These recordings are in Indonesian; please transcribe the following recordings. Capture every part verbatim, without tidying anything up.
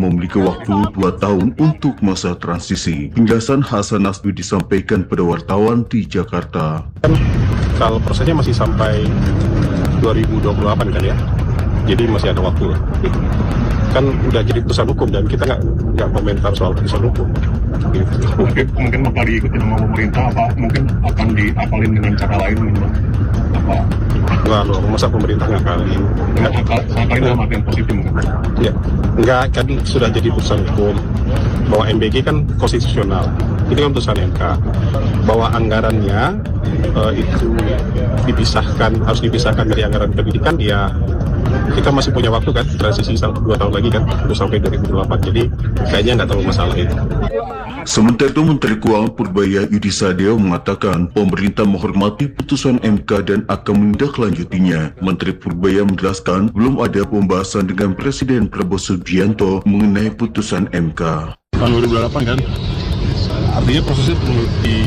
memiliki waktu dua tahun untuk masa transisi. Penjelasan Hasan Nasbi disampaikan pada wartawan di Jakarta. Kalau prosesnya masih sampai dua ribu dua puluh delapan kan ya, jadi masih ada waktu lah. Kan udah jadi putusan hukum dan kita nggak nggak komentar soal putusan hukum. Gitu. Mungkin mungkin bakal diikuti sama pemerintah, apa mungkin akan diapalin dengan cara lain, apa? Nggak loh, masa pemerintah ngakalin? Nggak akal, ngakalin dalam artian positif mungkin? Ya, nggak, kan sudah jadi putusan hukum bahwa M B G kan konstitusional. Ini kan putusan M K bahwa anggarannya uh, itu dipisahkan, harus dipisahkan dari anggaran pendidikan. Ya, kita masih punya waktu kan, transisi dua tahun lagi kan, terus sampai dua ribu dua puluh delapan, jadi kayaknya nggak terlalu masalah itu. Sementara itu, Menteri Keuangan Purbaya Yudi Sadewa mengatakan pemerintah menghormati putusan M K dan akan menindaklanjutinya. Menteri Purbaya menjelaskan belum ada pembahasan dengan Presiden Prabowo Subianto mengenai putusan M K. Tahun dua ribu dua puluh delapan kan, artinya prosesnya perlu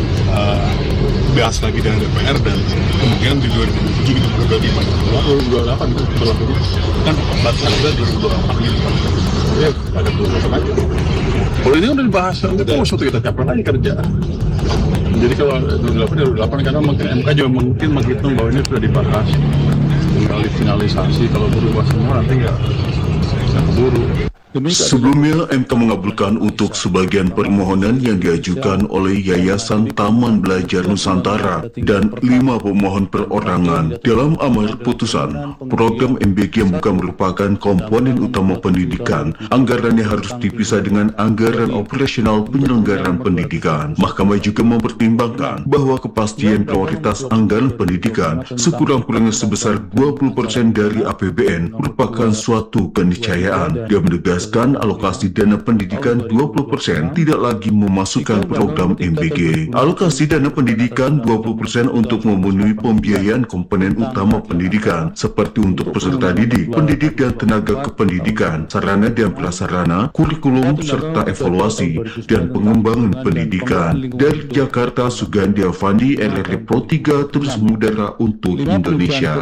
dibahas lagi dengan D P R dan kemungkinan di dua ribu dua puluh tujuh gitu, dua ribu dua puluh delapan itu berlaku kan, batasan kita dua ribu dua puluh delapan gitu. Ya, ada dua ribu dua puluh delapan. Kalau ini udah dibahas, itu suatu kita capai lagi kerja. Jadi kalau dua ribu dua puluh delapan karena mungkin M K juga mungkin menghitung bahwa ini sudah dibahas, tinggal finalisasi. Kalau berubah semua nanti nggak bisa keburu. Sebelumnya, M K mengabulkan untuk sebagian permohonan yang diajukan oleh Yayasan Taman Belajar Nusantara dan lima pemohon perorangan. Dalam amar putusan, program M B G yang bukan merupakan komponen utama pendidikan, anggarannya harus dipisah dengan anggaran operasional penyelenggaraan pendidikan. Mahkamah juga mempertimbangkan bahwa kepastian prioritas anggaran pendidikan sekurang-kurangnya sebesar dua puluh persen dari A P B N merupakan suatu keniscayaan. Dia menegaskan alokasi dana pendidikan dua puluh persen tidak lagi memasukkan program M B G. Alokasi dana pendidikan dua puluh persen untuk memenuhi pembiayaan komponen utama pendidikan seperti untuk peserta didik, pendidik dan tenaga kependidikan, sarana dan prasarana, kurikulum serta evaluasi dan pengembangan pendidikan. Dari Jakarta, Sugandi Avandi, L R P Pro tiga, terus mengudara untuk Indonesia.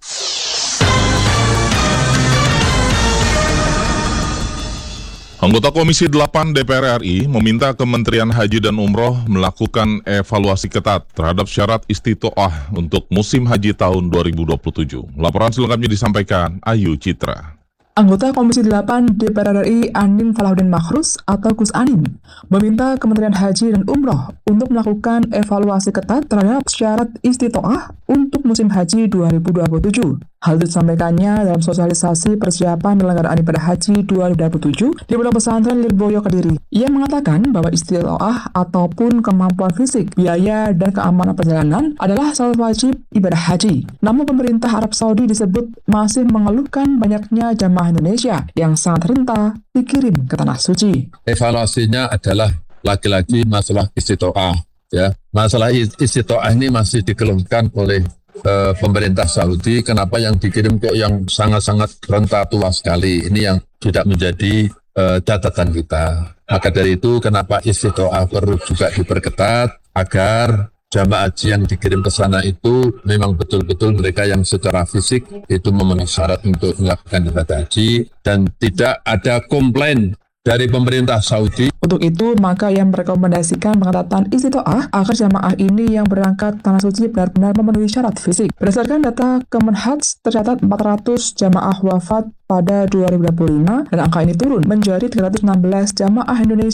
Anggota Komisi delapan D P R R I meminta Kementerian Haji dan Umroh melakukan evaluasi ketat terhadap syarat istitoah untuk musim haji tahun dua ribu dua puluh tujuh. Laporan selengkapnya disampaikan Ayu Citra. Anggota Komisi delapan D P R R I Anim Falahuddin Makhrus atau Gus Anim meminta Kementerian Haji dan Umroh untuk melakukan evaluasi ketat terhadap syarat istitoah untuk musim haji dua ribu dua puluh tujuh. Hal itu disampaikannya dalam sosialisasi persiapan penyelenggaraan ibadah haji dua ribu dua puluh tujuh di Pondok Pesantren Lirboyo Kediri. Ia mengatakan bahwa istitoah ataupun kemampuan fisik, biaya, dan keamanan perjalanan adalah syarat wajib ibadah haji. Namun pemerintah Arab Saudi disebut masih mengeluhkan banyaknya jamaah Indonesia yang sangat renta dikirim ke tanah suci. Evaluasinya adalah lagi-lagi masalah istitoah. Ya, masalah istitoah ini masih dikeluhkan oleh Uh, pemerintah Saudi. Kenapa yang dikirim kok yang sangat-sangat renta tua sekali? Ini yang tidak menjadi uh, catatan kita. Maka dari itu kenapa istitoah perlu juga diperketat agar jamaah haji yang dikirim ke sana itu memang betul-betul mereka yang secara fisik itu memenuhi syarat untuk melakukan ibadah haji dan tidak ada komplain dari pemerintah Saudi. Untuk itu, maka yang merekomendasikan pengetatan istitoah agar jamaah ini yang berangkat tanah suci benar-benar memenuhi syarat fisik. Berdasarkan data Kemenhaj, tercatat empat ratus jamaah wafat pada dua ribu dua puluh lima dan angka ini turun menjadi tiga ratus enam belas jamaah Indonesia